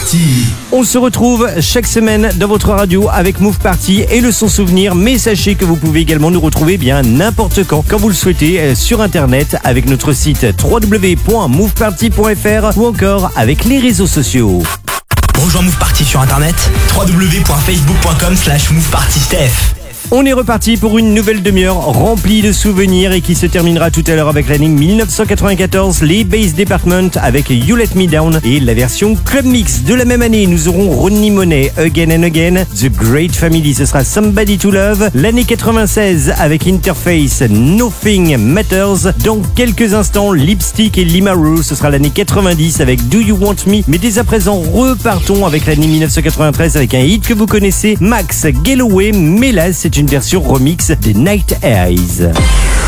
Party. On se retrouve chaque semaine dans votre radio avec Move Party et le son souvenir. Mais sachez que vous pouvez également nous retrouver bien n'importe quand vous le souhaitez, sur internet avec notre site www.moveparty.fr ou encore avec les réseaux sociaux. Rejoins Move Party sur internet www.facebook.com/movepartysteph. On est reparti pour une nouvelle demi-heure remplie de souvenirs et qui se terminera tout à l'heure avec l'année 1994, les Bass Department avec You Let Me Down et la version Club Mix. De la même année, nous aurons Ronnie Money, Again and Again, The Great Family, ce sera Somebody to Love. L'année 96 avec Interface, Nothing Matters. Dans quelques instants, Lipstick et Limaru, ce sera l'année 90 avec Do You Want Me. Mais dès à présent, repartons avec l'année 1993 avec un hit que vous connaissez, Max Galloway, mais là c'est une version remix des Night Eyes.